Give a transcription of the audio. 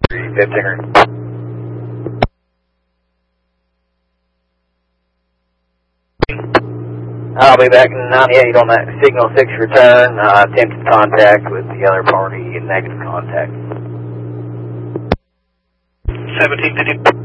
I'll be back in 98 on that signal 6 return. Attempted contact with the other party, negative contact. 1750.